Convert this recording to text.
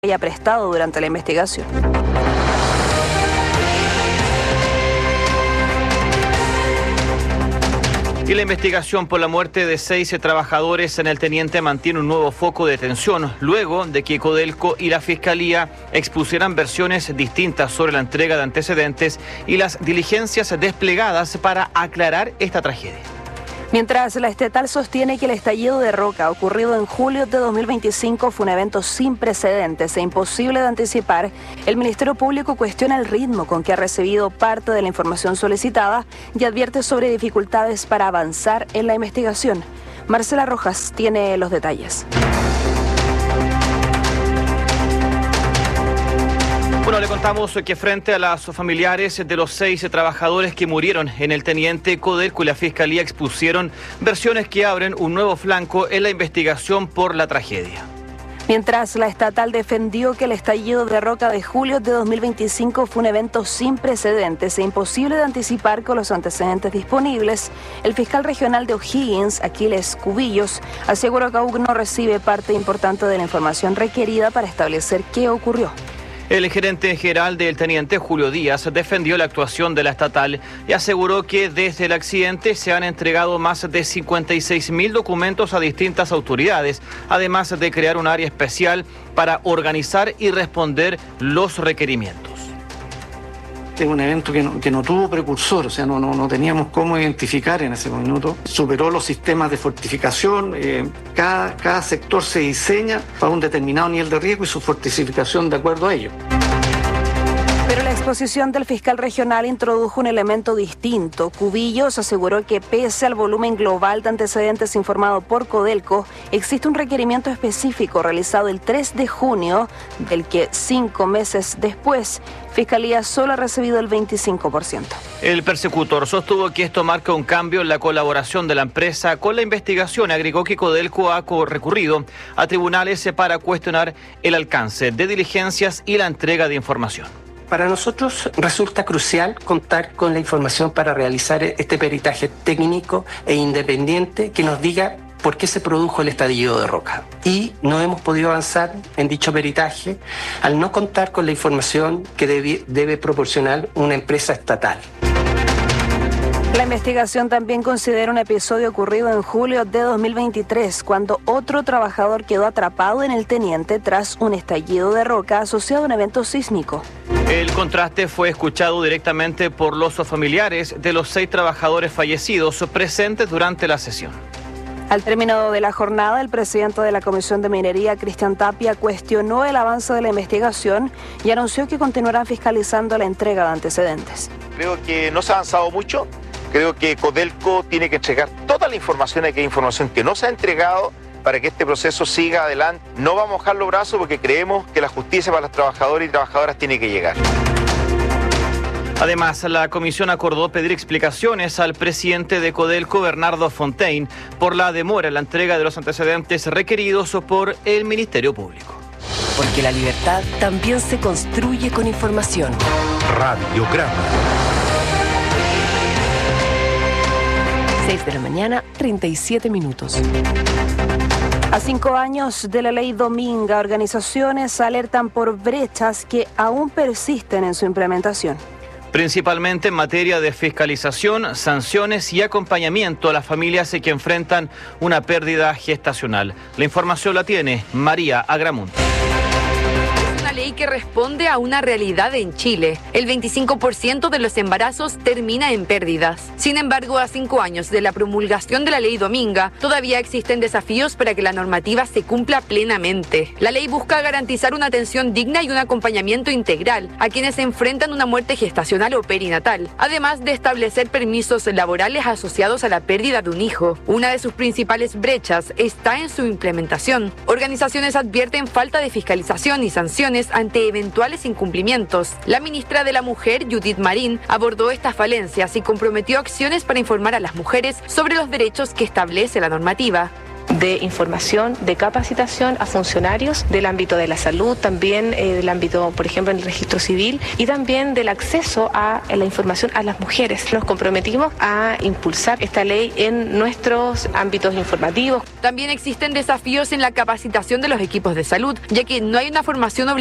haya prestado durante la investigación. Y la investigación por la muerte de 6 trabajadores en el Teniente mantiene un nuevo foco de tensión, luego de que Codelco y la Fiscalía expusieran versiones distintas sobre la entrega de antecedentes y las diligencias desplegadas para aclarar esta tragedia. Mientras la estatal sostiene que el estallido de roca ocurrido en julio de 2025 fue un evento sin precedentes e imposible de anticipar, el Ministerio Público cuestiona el ritmo con que ha recibido parte de la información solicitada y advierte sobre dificultades para avanzar en la investigación. Marcela Rojas tiene los detalles. Bueno, le contamos que frente a los familiares de los 6 trabajadores que murieron en el Teniente, Codelco y la Fiscalía expusieron versiones que abren un nuevo flanco en la investigación por la tragedia. Mientras la estatal defendió que el estallido de roca de julio de 2025 fue un evento sin precedentes e imposible de anticipar con los antecedentes disponibles, el fiscal regional de O'Higgins, Aquiles Cubillos, aseguró que aún no recibe parte importante de la información requerida para establecer qué ocurrió. El gerente general del Teniente, Julio Díaz, defendió la actuación de la estatal y aseguró que desde el accidente se han entregado más de 56.000 documentos a distintas autoridades, además de crear un área especial para organizar y responder los requerimientos. Es un evento que no tuvo precursor, o sea, no teníamos cómo identificar en ese minuto. Superó los sistemas de fortificación, cada sector se diseña para un determinado nivel de riesgo y su fortificación de acuerdo a ello. Pero la exposición del fiscal regional introdujo un elemento distinto. Cubillos aseguró que pese al volumen global de antecedentes informado por Codelco, existe un requerimiento específico realizado el 3 de junio, del que 5 meses después, Fiscalía solo ha recibido el 25%. El persecutor sostuvo que esto marca un cambio en la colaboración de la empresa con la investigación. Agregó que Codelco ha recurrido a tribunales para cuestionar el alcance de diligencias y la entrega de información. Para nosotros resulta crucial contar con la información para realizar este peritaje técnico e independiente que nos diga por qué se produjo el estallido de roca. Y no hemos podido avanzar en dicho peritaje al no contar con la información que debe proporcionar una empresa estatal. La investigación también considera un episodio ocurrido en julio de 2023, cuando otro trabajador quedó atrapado en el Teniente tras un estallido de roca asociado a un evento sísmico. El contraste fue escuchado directamente por los familiares de los 6 trabajadores fallecidos presentes durante la sesión. Al término de la jornada, el presidente de la Comisión de Minería, Cristian Tapia, cuestionó el avance de la investigación y anunció que continuarán fiscalizando la entrega de antecedentes. Creo que no se ha avanzado mucho. Creo que Codelco tiene que entregar toda la información, aquella información que no se ha entregado para que este proceso siga adelante. No vamos a bajar los brazos porque creemos que la justicia para los trabajadores y trabajadoras tiene que llegar. Además, la comisión acordó pedir explicaciones al presidente de Codelco, Bernardo Fontaine, por la demora en la entrega de los antecedentes requeridos por el Ministerio Público. Porque la libertad también se construye con información. Radiograma. 6 de la mañana, 37 minutos. A 5 años de la ley Dominga, organizaciones alertan por brechas que aún persisten en su implementación. Principalmente en materia de fiscalización, sanciones y acompañamiento a las familias que enfrentan una pérdida gestacional. La información la tiene María Agramunt. Ley que responde a una realidad en Chile. El 25% de los embarazos termina en pérdidas. Sin embargo, a 5 años de la promulgación de la ley Dominga, todavía existen desafíos para que la normativa se cumpla plenamente. La ley busca garantizar una atención digna y un acompañamiento integral a quienes enfrentan una muerte gestacional o perinatal, además de establecer permisos laborales asociados a la pérdida de un hijo. Una de sus principales brechas está en su implementación. Organizaciones advierten falta de fiscalización y sanciones ante eventuales incumplimientos. La ministra de la Mujer, Judith Marín, abordó estas falencias y comprometió acciones para informar a las mujeres sobre los derechos que establece la normativa. de información, de capacitación a funcionarios del ámbito de la salud, también del ámbito, por ejemplo, en el registro civil y también del acceso a la información a las mujeres. Nos comprometimos a impulsar esta ley en nuestros ámbitos informativos. También existen desafíos en la capacitación de los equipos de salud, ya que no hay una formación obligatoria